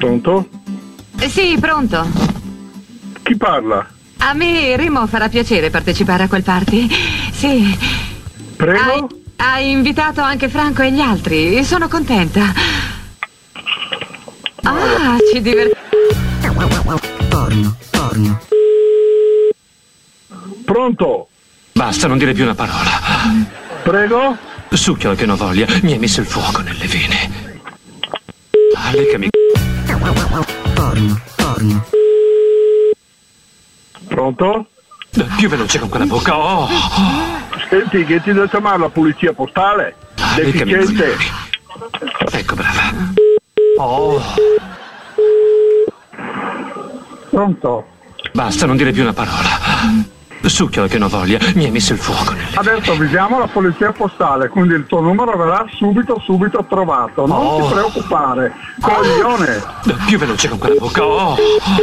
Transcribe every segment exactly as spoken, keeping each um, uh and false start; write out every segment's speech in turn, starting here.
Pronto? Eh, sì, pronto. Chi parla? A me, Remo, farà piacere partecipare a quel party. Sì. Prego? Hai, hai invitato anche Franco e gli altri. Sono contenta. Ah, ci divertiamo. Porno, porno. Pronto? Basta, non dire più una parola. Prego? Succhiola che non voglia, mi hai messo il fuoco nelle vene. Ah, leccami. Porno, porno. Pronto? Più veloce con quella bocca. Oh. Senti, che ti devo chiamare la polizia postale? Ah, leccami i Deficiente. coglioni. Ecco, brava. Oh. Pronto? Basta, non dire più una parola. Succhiola che non voglia, mi hai messo il fuoco nelle vene. Adesso avvisiamo la polizia postale, quindi il tuo numero verrà subito, subito trovato. Non Oh. ti preoccupare. Coglione! Più veloce con quella bocca. Oh.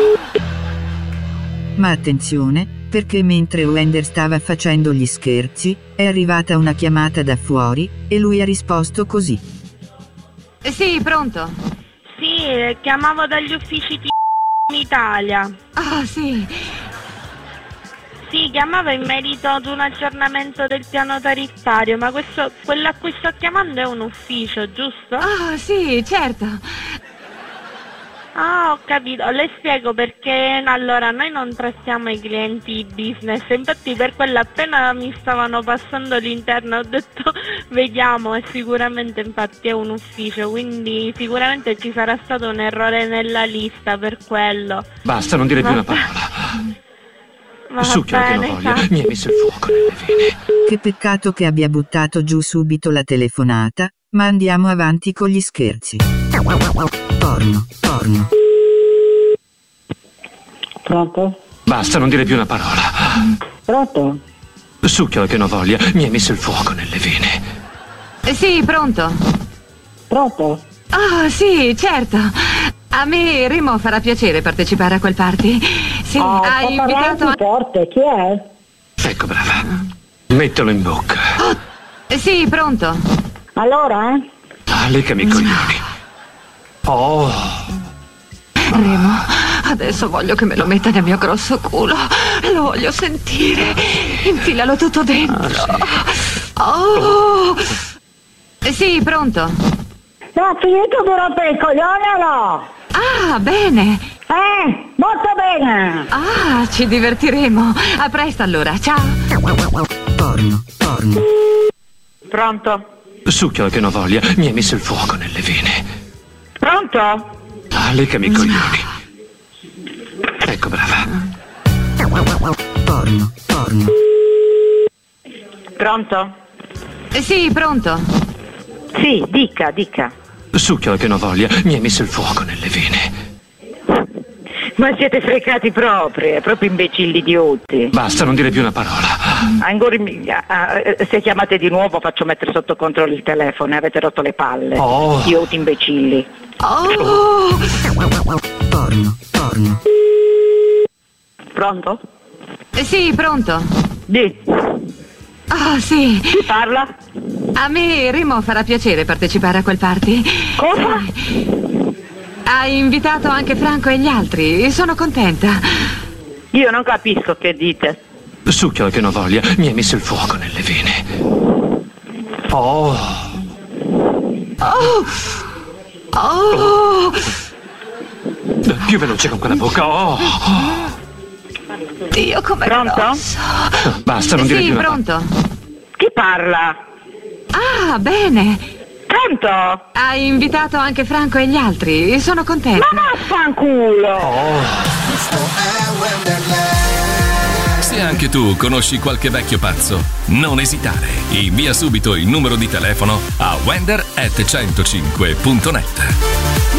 Ma attenzione, perché mentre Wender stava facendo gli scherzi, è arrivata una chiamata da fuori, e lui ha risposto così. Eh, sì, pronto. Sì, chiamavo dagli uffici di Italia. Ah, sì. Sì, chiamavo in merito ad un aggiornamento del piano tariffario, ma questo, quello a cui sto chiamando è un ufficio, giusto? Ah, sì, certo. Ah, ho capito, le spiego perché allora noi non trattiamo i clienti business, infatti per quello appena mi stavano passando l'interno ho detto vediamo, e sicuramente infatti è un ufficio, quindi sicuramente ci sarà stato un errore nella lista per quello. Basta, non dire più una Va- parola. Va Succhiola che non bene, voglia, sa- mi hai messo il fuoco nelle vene. Che peccato che abbia buttato giù subito la telefonata, ma andiamo avanti con gli scherzi. Porno, porno. Pronto? Basta, non dire più una parola. Pronto? Succhiola che non voglia, mi hai messo il fuoco nelle vene. Eh, sì, pronto. Pronto? Ah, sì, certo. A me, Remo, farà piacere partecipare a quel party. Sì, Ah, sta hai invitato parlando anche... forte, chi è? Ecco, brava. Mettilo in bocca. Eh, sì, pronto. Allora, eh? Ah, leccami i coglioni. Oh. Remo, adesso voglio che me lo metta nel mio grosso culo. Lo voglio sentire. Infilalo tutto dentro. Oh. Eh, sì, pronto. No, finito di rompere i coglioni o no? Ah, bene. Eh, molto bene. Ah, ci divertiremo. A presto allora, ciao. Porno, porno. Pronto? Succhiola che non voglia, mi hai messo il fuoco nelle vene. Pronto? Ah, leccami i coglioni. Ecco, brava. Porno, porno. Pronto? Eh, sì, pronto. Sì, dica, dica. Succhiola che non voglia, mi hai messo il fuoco nelle vene. Ma siete frecati proprio, proprio imbecilli idioti. Basta, non dire più una parola. Ancora, ah, se chiamate di nuovo faccio mettere sotto controllo il telefono, avete rotto le palle. Oh. Idioti imbecilli. Oh. Porno, porno. Pronto? Eh, sì, pronto. Di. Ah, sì. Chi parla? A me, Remo, farà piacere partecipare a quel party. Cosa? Hai invitato anche Franco e gli altri. Sono contenta. Io non capisco che dite. Succhiola che non voglia, mi hai messo il fuoco nelle vene. Oh. Oh. Oh. Più veloce con quella bocca. Oh. Dio, com'è Pronto? grosso. Basta, non dire Sì, più una pronto. Chi parla? Ah, bene. Pronto? Hai invitato anche Franco e gli altri. Sono contenta. Ma vaffanculo! Se anche tu conosci qualche vecchio pazzo, non esitare. Invia subito il numero di telefono a wender at centocinque punto net.